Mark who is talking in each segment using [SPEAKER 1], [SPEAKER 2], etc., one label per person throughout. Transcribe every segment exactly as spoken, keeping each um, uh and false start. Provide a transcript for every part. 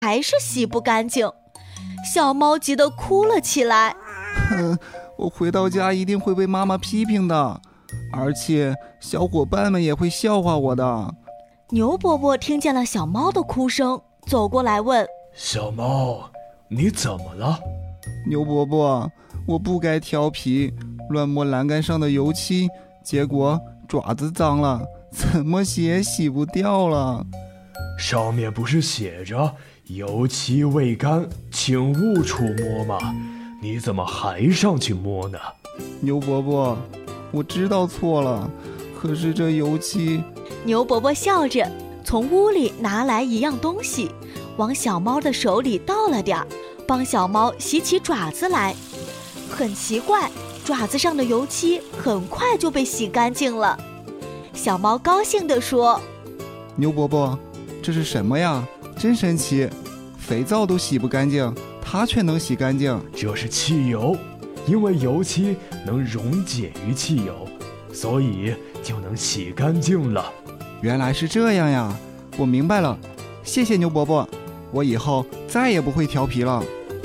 [SPEAKER 1] 还是洗不干净。小猫急得哭了起来。
[SPEAKER 2] 哼，我回到家一定会被妈妈批评的，而且小伙伴们也会笑话我的。
[SPEAKER 1] 牛伯伯听见了小猫的哭声，走过来问：
[SPEAKER 3] 小猫，你怎么了？
[SPEAKER 2] 牛伯伯，我不该调皮，乱摸栏杆上的油漆，结果爪子脏了，怎么洗也洗不掉了。
[SPEAKER 3] 上面不是写着油漆未干，请勿触摸吗？你怎么还上去摸呢？
[SPEAKER 2] 牛伯伯，我知道错了，可是这油漆……
[SPEAKER 1] 牛伯伯笑着从屋里拿来一样东西，往小猫的手里倒了点，帮小猫洗起爪子来。很奇怪，爪子上的油漆很快就被洗干净了。小猫高兴地说：
[SPEAKER 2] 牛伯伯，这是什么呀？真神奇，肥皂都洗不干净，它却能洗干净。
[SPEAKER 3] 这是汽油，因为油漆能溶解于汽油，所以就能洗干净了。
[SPEAKER 2] 原来是这样呀，我明白了，谢谢牛伯伯，我以后再也不会调皮了。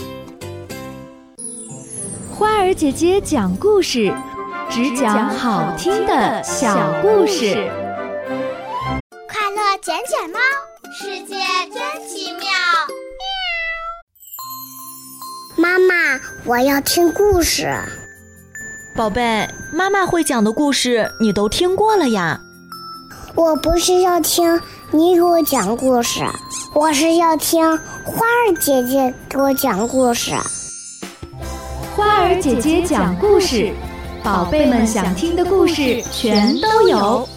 [SPEAKER 4] 花儿姐姐讲故事，只讲好听的小故事。
[SPEAKER 5] 快乐捡捡猫，世界真奇妙。妈妈，我要听故事。
[SPEAKER 1] 宝贝，妈妈会讲的故事你都听过了呀。
[SPEAKER 5] 我不是要听你给我讲故事，我是要听花儿姐姐给我讲故事。
[SPEAKER 4] 花儿姐姐讲故事，宝贝们想听的故事全都有。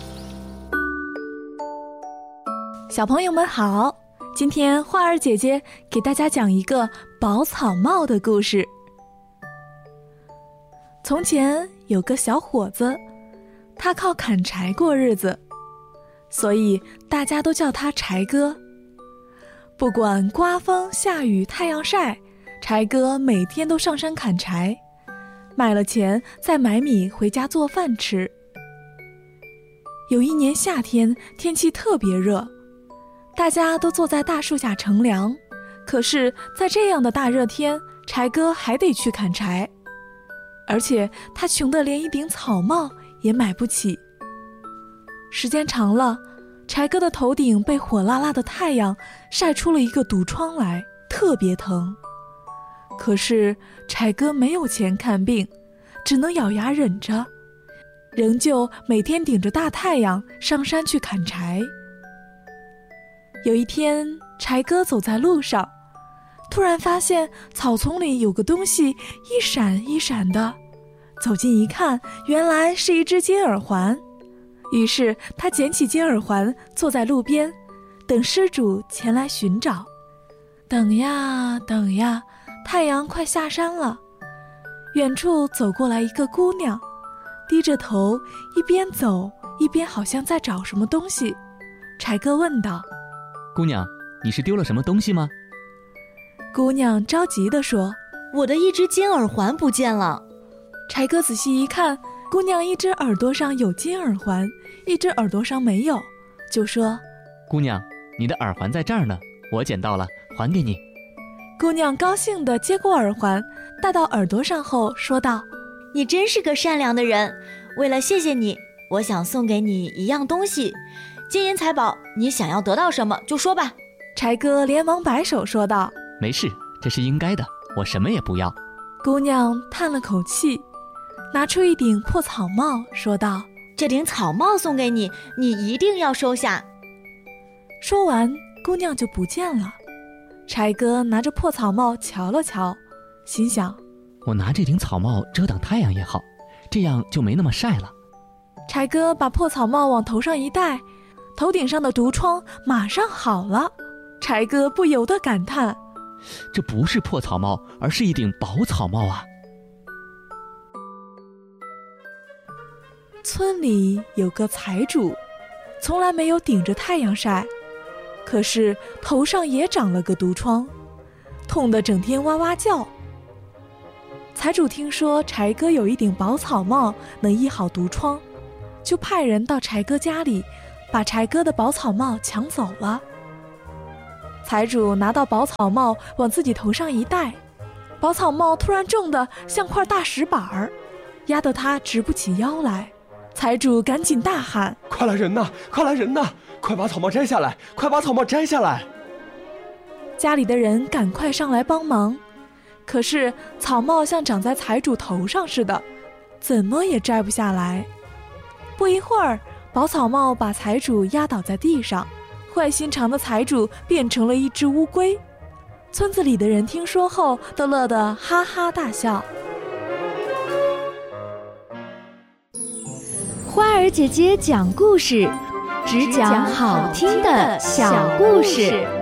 [SPEAKER 6] 小朋友们好，今天花儿姐姐给大家讲一个宝草帽的故事。从前有个小伙子，他靠砍柴过日子，所以大家都叫他柴哥。不管刮风下雨太阳晒，柴哥每天都上山砍柴，买了钱再买米回家做饭吃。有一年夏天，天气特别热，大家都坐在大树下乘凉，可是在这样的大热天，柴哥还得去砍柴，而且他穷得连一顶草帽也买不起。时间长了，柴哥的头顶被火辣辣的太阳晒出了一个毒疮来，特别疼。可是柴哥没有钱看病，只能咬牙忍着，仍旧每天顶着大太阳上山去砍柴。有一天，柴哥走在路上，突然发现草丛里有个东西一闪一闪的，走近一看，原来是一只金耳环。于是他捡起金耳环，坐在路边，等失主前来寻找。等呀等呀，太阳快下山了，远处走过来一个姑娘，低着头，一边走一边好像在找什么东西。柴哥问道：
[SPEAKER 7] 姑娘，你是丢了什么东西吗？
[SPEAKER 6] 姑娘着急地说：
[SPEAKER 1] 我的一只金耳环不见了。
[SPEAKER 6] 柴哥仔细一看，姑娘一只耳朵上有金耳环，一只耳朵上没有，就说：
[SPEAKER 7] 姑娘，你的耳环在这儿呢，我捡到了，还给你。
[SPEAKER 6] 姑娘高兴地接过耳环，戴到耳朵上后说道：
[SPEAKER 1] 你真是个善良的人，为了谢谢你，我想送给你一样东西，金银财宝，你想要得到什么就说吧。
[SPEAKER 6] 柴哥连忙摆手说道：
[SPEAKER 7] 没事，这是应该的，我什么也不要。
[SPEAKER 6] 姑娘叹了口气，拿出一顶破草帽说道：
[SPEAKER 1] 这顶草帽送给你，你一定要收下。
[SPEAKER 6] 说完，姑娘就不见了。柴哥拿着破草帽瞧了瞧，心想：
[SPEAKER 7] 我拿这顶草帽遮挡太阳也好，这样就没那么晒了。
[SPEAKER 6] 柴哥把破草帽往头上一戴，头顶上的毒疮马上好了。柴哥不由得感叹：
[SPEAKER 7] 这不是破草帽，而是一顶宝草帽啊。
[SPEAKER 6] 村里有个财主，从来没有顶着太阳晒，可是头上也长了个毒疮，痛得整天哇哇叫。财主听说柴哥有一顶宝草帽能医好毒疮，就派人到柴哥家里，把柴哥的宝草帽抢走了。 财主拿到宝草帽往自己头上一戴，宝草帽突然重得像块大石板儿，压得他直不起腰来。财主赶紧大喊：
[SPEAKER 3] 快来人呐，快来人呐，快把草帽摘下来，快把草帽摘下来！
[SPEAKER 6] 家里的人赶快上来帮忙，可是草帽像长在财主头上似的，怎么也摘不下来。不一会儿，宝草帽把财主压倒在地上，坏心肠的财主变成了一只乌龟。村子里的人听说后都乐得哈哈大笑。
[SPEAKER 4] 花儿姐姐讲故事，只讲好听的小故事。